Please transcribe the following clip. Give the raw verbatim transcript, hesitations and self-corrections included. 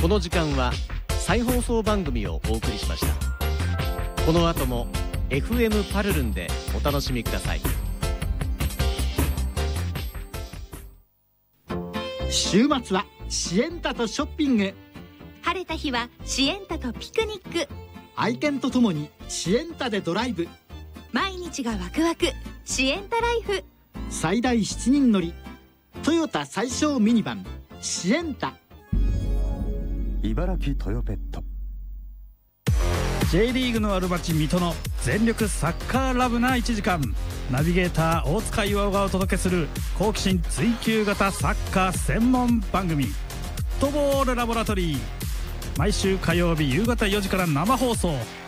この時間は再放送番組をお送りしました。この後も エフエム パルルンでお楽しみください。 週末はシエンタとショッピング、 晴れた日はシエンタとピクニック、 愛犬とともにシエンタでドライブ、 毎日がワクワクシエンタライフ、 最大しちにん乗りトヨタ最小ミニバンシエンタ。 茨城トヨペット。 J リーグのある町水戸の全力サッカーラブないちじかん、ナビゲーター大塚岩尾がお届けする好奇心追求型サッカー専門番組、フットボールラボラトリー。毎週火曜日夕方よじから生放送。